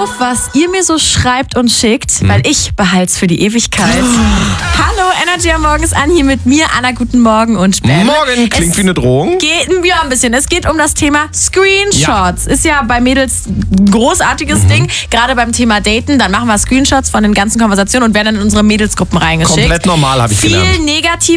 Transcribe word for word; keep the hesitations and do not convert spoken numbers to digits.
auf, was ihr mir so schreibt und schickt, hm. weil ich behalte es für die Ewigkeit. Hallo, Energy am Morgen ist an, hier mit mir, Anna, guten Morgen und Bam. Morgen, klingt es wie eine Drohung. Geht, ja, ein bisschen. Es geht um das Thema Screenshots. Ja. Ist ja bei Mädels ein großartiges mhm. Ding, gerade beim Thema Daten. Dann machen wir Screenshots von den ganzen Konversationen und werden dann in unsere Mädelsgruppen reingeschickt. Komplett normal, habe ich Viel gelernt. Viel negative